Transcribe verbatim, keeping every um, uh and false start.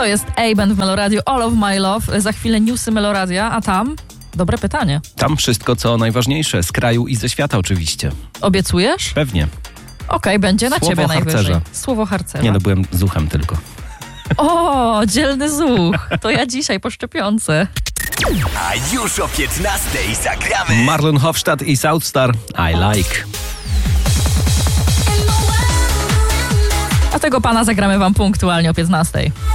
To jest A-Band w Meloradiu, All of My Love. Za chwilę newsy Meloradia, a tam? Dobre pytanie. Tam wszystko, co najważniejsze, z kraju i ze świata oczywiście. Obiecujesz? Pewnie. Okej, okay, będzie na Słowo ciebie harcerza. najwyżej. Słowo harcerza. Nie no, byłem zuchem tylko. O, dzielny zuch. To ja dzisiaj po szczepionce. A już o piętnastej zagramy Marlon Hofstadt i Southstar, I Like. A tego pana zagramy wam punktualnie o piętnastej.